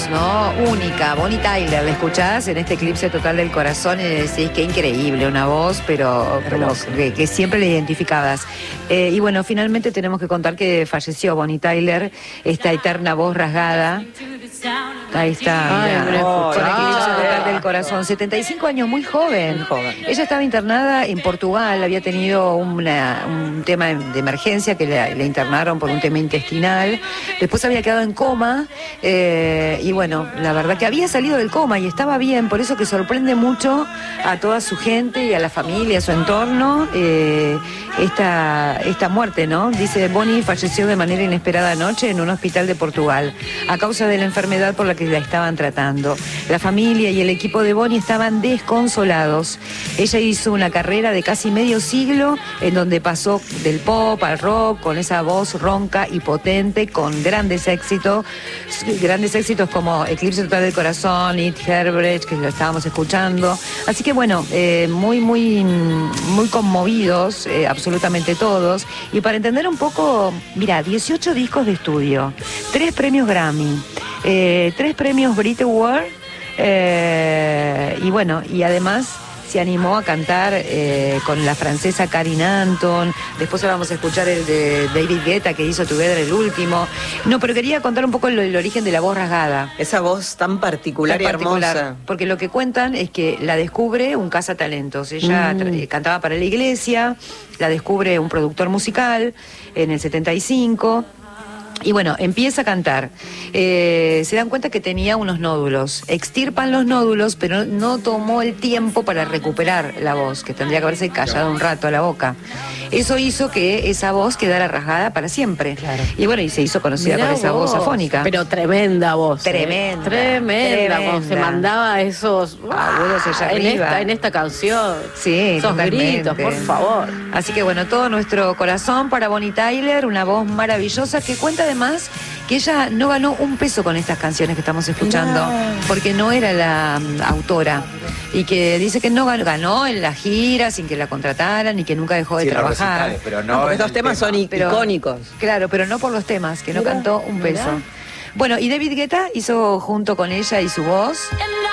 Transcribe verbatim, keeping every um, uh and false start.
¿no? Única, Bonnie Tyler, la escuchás en este Eclipse Total del Corazón y decís que increíble, una voz, pero, pero que, que siempre la identificabas. Eh, y bueno, finalmente tenemos que contar que falleció Bonnie Tyler, esta eterna voz rasgada. Ahí está, Ay, mirá, oh, con Eclipse ah, Total del Corazón, setenta y cinco años, muy joven. Muy joven. Ella estaba internada en Portugal, había tenido una, un tema de emergencia que le, le internaron por un tema intestinal. Después había quedado en coma eh, y bueno, la verdad que había salido del coma y estaba bien, por eso que sorprende mucho a toda su gente y a la familia, a su entorno, eh, esta, esta muerte, ¿no? Dice, Bonnie falleció de manera inesperada anoche en un hospital de Portugal a causa de la enfermedad por la que la estaban tratando. La familia y el equipo de Bonnie estaban desconsolados. Ella hizo una carrera de casi medio siglo en donde pasó del pop al rock con esa voz ronca y potente, con grandes éxitos, grandes éxitos como Eclipse Total del Corazón, It Herbert, que lo estábamos escuchando. Así que bueno, eh, muy, muy, muy conmovidos, eh, absolutamente todos. Y para entender un poco, mira, dieciocho discos de estudio, tres premios Grammy, eh, tres premios Brit Award, eh, y bueno, y además se animó a cantar eh, con la francesa Karin Anton. Después ahora vamos a escuchar el de David Guetta, que hizo Together, el último. No, pero quería contar un poco el, el origen de la voz rasgada. Esa voz tan particular tan y particular, hermosa. Porque lo que cuentan es que la descubre un cazatalentos. Ella mm. cantaba para la iglesia, la descubre un productor musical en el setenta y cinco. Y bueno, empieza a cantar. Eh, se dan cuenta que tenía unos nódulos. Extirpan los nódulos, pero no tomó el tiempo para recuperar la voz, que tendría que haberse callado un rato a la boca. Eso hizo que esa voz quedara rasgada para siempre. Claro. Y bueno, y se hizo conocida Mirá por esa vos. voz afónica. Pero tremenda voz. Tremenda. ¿eh? Tremenda, tremenda voz. Se mandaba esos agudos allá en arriba. Esta, en esta canción. Sí, esos totalmente. gritos, por favor. Así que bueno, todo nuestro corazón para Bonnie Tyler, una voz maravillosa que cuenta además que ella no ganó un peso con estas canciones que estamos escuchando, no. porque no era la um, autora, y que dice que no ganó, ganó en la gira sin que la contrataran y que nunca dejó de sí, trabajar. Pero no, no estos temas tema. son pero, icónicos. Claro, pero no por los temas, que no mirá, cantó un peso. Mirá. Bueno, y David Guetta hizo junto con ella y su voz